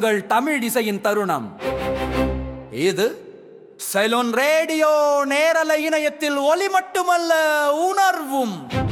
உங்கள் தமிழ் இசையின் தருணம். இது சைலோன் ரேடியோ நேரலை இணையத்தில் ஒலி மட்டுமல்ல, உணர்வும்.